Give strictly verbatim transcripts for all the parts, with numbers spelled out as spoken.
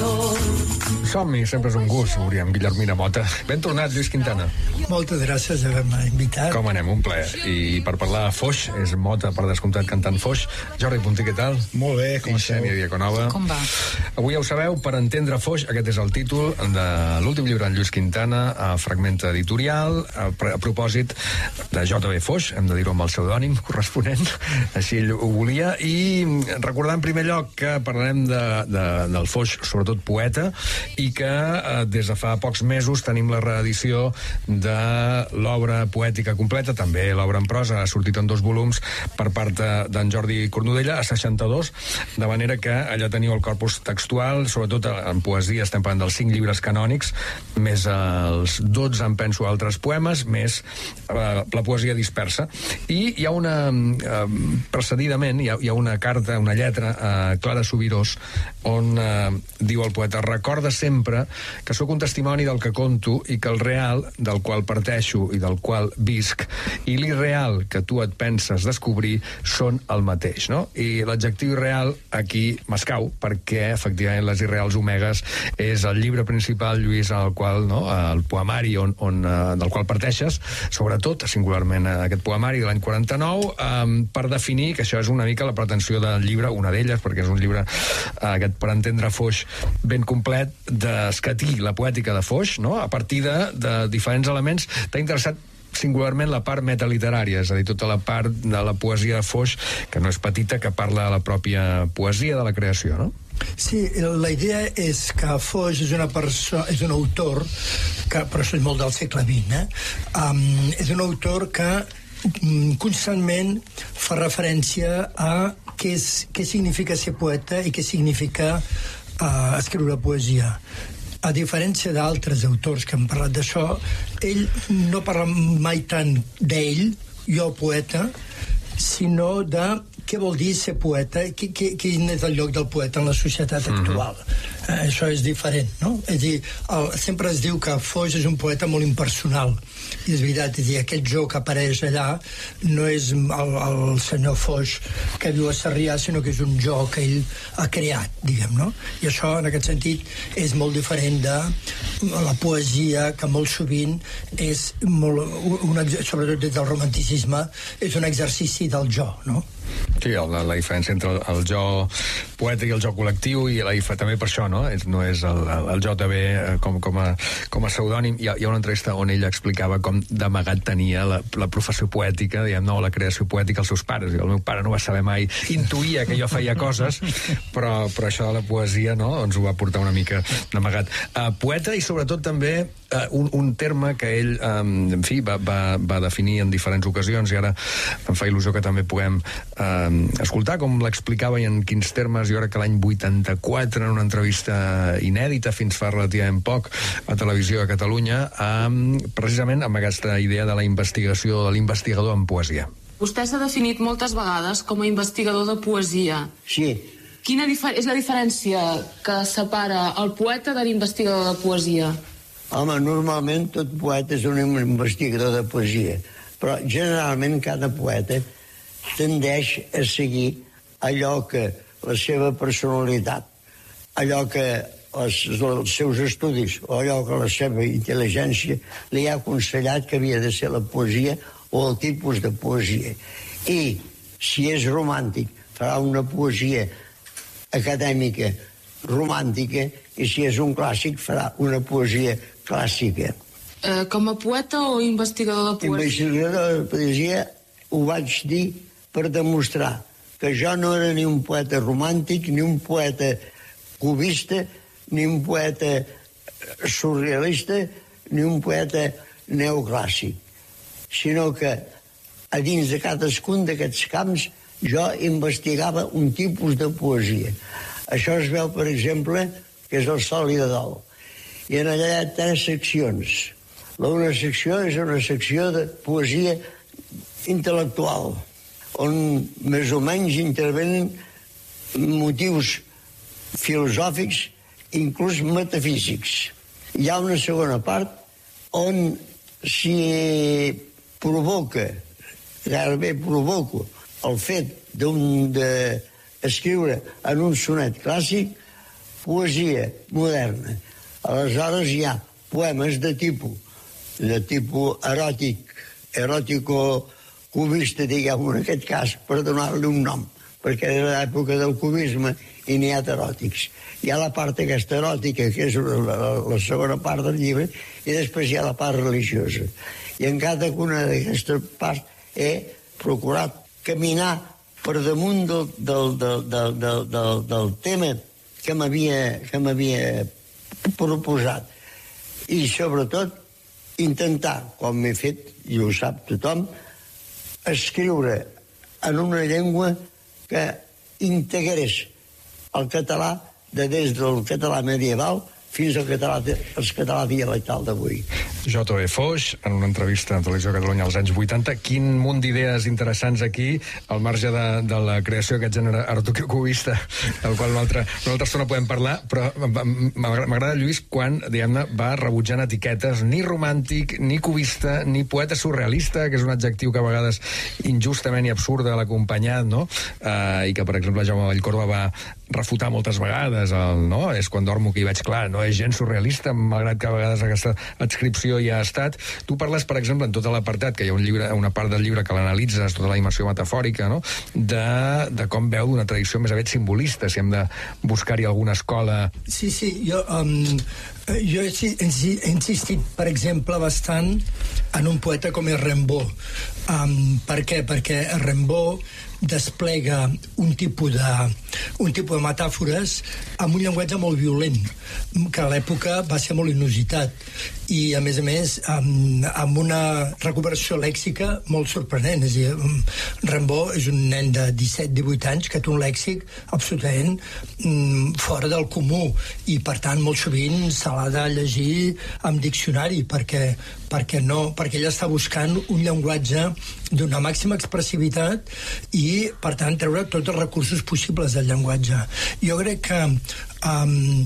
Som-hi, sempre és un gust, Oriam Guillermina Mota. Ben tornat, Lluís Quintana. Moltes gràcies per haver-me invitat. Com anem? Un plaer. I per parlar de Foix, és Mota, per descomptat, cantant Foix. Jordi Puntí, què tal? Molt bé, com esteu? Xènia Diaconova. Com va? Avui ja ho sabeu, per entendre Foix, aquest és el títol de l'últim llibre de Lluís Quintana, a Fragmenta Editorial, a, a propòsit de J B Foix, hem de dir-ho amb el pseudònim corresponent, així ell ho volia, i recordar en primer lloc que parlarem de, de, del Foix, sobretot poeta, i que eh, des de fa pocs mesos tenim la reedició de l'obra poètica completa, també l'obra en prosa, ha sortit en dos volums per part d'en Jordi Cornudella, a seixanta-dos, de manera que allà teniu el corpus textual, sobretot en poesia, estem parlant dels cinc llibres canònics, més els dotze, em penso, altres poemes, més eh, la poesia dispersa. I hi ha una, eh, precedidament, hi ha, hi ha una carta, una lletra a Clara Subirós, on eh, diu el poeta: recorda sempre que sóc un testimoni del que conto i que el real, del qual parteixo i del qual visc, i l'irreal que tu et penses descobrir són el mateix, no? I l'adjectiu irreal aquí m'escau, perquè efectivament les irreals omegues és el llibre principal, Lluís, al qual, no, el poemari on, on, del qual parteixes, sobretot, singularment aquest poemari de l'any quaranta-nou, um, per definir que això és una mica la pretensió del llibre, una d'elles, perquè és un llibre, uh, aquest per entendre Foix ben complet, d'escatir la poètica de Foix, no? A partir de, de diferents elements. T'ha interessat singularment la part metaliterària, és a dir, tota la part de la poesia de Foix, que no és petita, que parla de la pròpia poesia de la creació, no? Sí, la idea és que Foix és una persona, és un autor que, però això és molt del segle vint, eh? Um, és un autor que um, constantment fa referència a què, és, què significa ser poeta i què significa uh, escriure poesia. A diferència d'altres autors que han parlat d'això, ell no parla mai tant d'ell, jo poeta, sinó de què vol dir ser poeta, quin és el lloc del poeta en la societat actual. Mm-hmm. Eh, això és diferent, no? És a dir, el, sempre es diu que Foix és un poeta molt impersonal, i és veritat, és a dir, aquest jo que apareix allà no és el, el senyor Foix que viu a Sarrià, sinó que és un jo que ell ha creat, diguem, no? I això, en aquest sentit, és molt diferent de la poesia, que molt sovint és molt, un, sobretot des del romanticisme, és un exercici del jo, no? Sí, la, la diferència entre el, el jo poètic i el jo col·lectiu, i la, també per això, no? És, no és el, el, el J B com, com a, com a pseudònim. Hi ha, hi ha una entrevista on ell explicava com d'amagat tenia la, la professió poètica, diguem, no, la creació poètica als seus pares. El meu pare no va saber mai, intuïa que jo feia coses, però, però això de la poesia, no?, ens ho va portar una mica d'amagat. Uh, poeta, i sobretot també uh, un, un terme que ell, um, en fi, va, va, va definir en diferents ocasions, i ara em fa il·lusió que també puguem uh, escoltar com l'explicava i en quins termes. Jo crec que l'any vuitanta-quatre, en una entrevista inèdita fins fa relativament poc a Televisió de Catalunya, um, precisament amb aquesta idea de la investigació, de l'investigador en poesia. Vostè s'ha definit moltes vegades com a investigador de poesia. Sí. Quina és la diferència que separa el poeta de l'investigador de poesia? Home, normalment tot poeta és un investigador de poesia, però generalment cada poeta tendeix a seguir allò que la seva personalitat, allò que els, els seus estudis o allò que la seva intel·ligència li ha aconsellat que havia de ser la poesia o el tipus de poesia. I si és romàntic farà una poesia acadèmica romàntica, i si és un clàssic farà una poesia clàssica. Eh, com a poeta o investigador de poesia? Investigador de poesia ho vaig dir per demostrar que jo no era ni un poeta romàntic, ni un poeta cubista, ni un poeta surrealista, ni un poeta neoclàssic, sinó que a dins de cadascun d'aquests camps jo investigava un tipus de poesia. Això es veu, per exemple, que és el Sol i de Dol. I en allà hi ha tres seccions. Una secció és una secció de poesia intel·lectual, on més o menys intervenen motius filosòfics, inclús metafísics. Hi ha una segona part on s'hi provoca, gairebé provoco, el fet d'escriure en un sonet clàssic poesia moderna. Aleshores hi ha poemes de tipus, de tipus eròtic, eròtico-cubista, diguem-ho en aquest cas, per donar-li un nom, perquè era l'època del cubisme i n'hi ha d'eròtics. Hi ha la part aquesta eròtica, que és la, la segona part del llibre, i després hi ha la part religiosa. I en cada una d'aquestes parts he procurat caminar per damunt del, del, del, del, del, del, del tema que m'havia que m'havia proposat. I, sobretot, intentar, com m'he fet, i ho sap tothom, escriure en una llengua que integrés el català de des del català medieval fins al català, el català dialectal d'avui. J V Foix, en una entrevista a Televisió de Catalunya als anys vuitanta. Quin munt d'idees interessants aquí, al marge de, de la creació d'aquest gènere erotocubista, del qual una altra, una altra estona podem parlar, però m'agrada, Lluís, quan, diguem-ne, va rebutjant etiquetes ni romàntic, ni cubista, ni poeta surrealista, que és un adjectiu que a vegades injustament i absurda l'ha acompanyat, no? Uh, I que, per exemple, Jaume Vallcorba va refutar moltes vegades, el, no? És quan dormo que hi veig clar, no és gens surrealista, malgrat que a vegades aquesta adscripció ja ha estat. Tu parles, per exemple, en tot l'apartat, que hi ha un llibre, una part del llibre que l'analitzes, tota la immersió metafòrica, no? de, de com veu d'una tradició més aviat simbolista, si hem de buscar-hi alguna escola. Sí, sí, jo, um, jo he insistit, per exemple, bastant en un poeta com és Rimbaud. Um, per què? Perquè Rimbaud desplega un tipus de, un tipus de metàfores amb un llenguatge molt violent, que a l'època va ser molt inusitat, i a més a més amb, amb una recuperació lèxica molt sorprenent. És a dir, Rimbaud és un nen de disset divuit anys que té un lèxic absolutament mm, fora del comú, i per tant molt sovint se l'ha de llegir amb diccionari, perquè, perquè, no, perquè ell està buscant un llenguatge d'una màxima expressivitat i, per tant, treure tots els recursos possibles del llenguatge. Jo crec que um,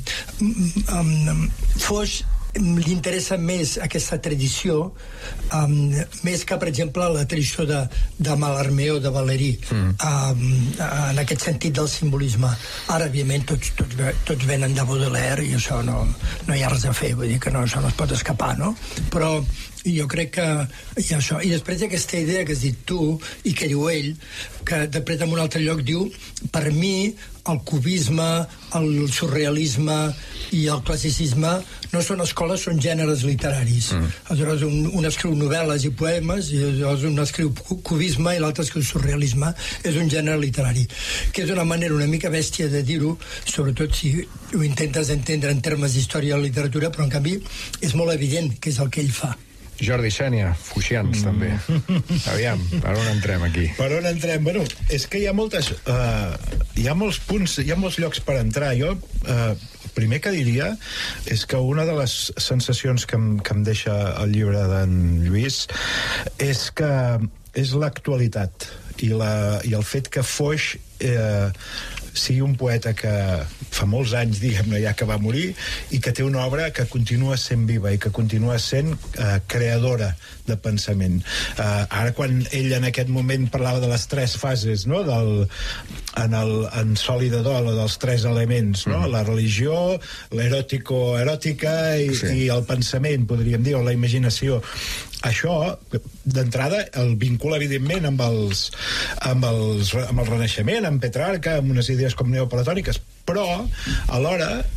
um, Foix li interessa més aquesta tradició, um, més que, per exemple, la tradició de, de Mallarmé o de Valéry, mm. um, en aquest sentit del simbolisme. Ara, òbviament, tots, tots, tots venen de Baudelaire, i això no, no hi ha res a fer, vull dir que no, això no es pot escapar, no? Però jo crec que hi ha això. I després aquesta idea que has dit tu i que diu ell, que després en un altre lloc diu, per mi el cubisme, el surrealisme i el classicisme no són escoles, són gèneres literaris. Mm. Aleshores, un, un escriu novel·les i poemes, i aleshores un escriu cubisme i l'altre escriu surrealisme. És un gènere literari, que és una manera una mica bèstia de dir-ho, sobretot si ho intentes entendre en termes d'història de la literatura, però en canvi és molt evident que és el que ell fa. Jordi Sénia, Foixians, mm. també. Aviam, per on entrem aquí? Per on entrem? Bueno, és que hi ha moltes... Uh, hi ha molts punts, hi ha molts llocs per entrar. Jo, uh, primer que diria és que una de les sensacions que em, que em deixa el llibre d'en Lluís és que és l'actualitat i, la, i el fet que Foix eh, sigui un poeta que fa molts anys, diguem-ne, ja que va morir, i que té una obra que continua sent viva i que continua sent eh, creadora de pensament. Eh, ara, quan ell en aquest moment parlava de les tres fases, no?, del, en, el, en Sol i de Dol, dels tres elements, no?, mm. la religió, l'eròtico-eròtica i, sí. i el pensament, podríem dir, o la imaginació. Això, d'entrada, el vincula, evidentment, amb, els, amb, els, amb el Renaixement, amb Petrarca, amb unes idees com neoplatòniques, però, alhora,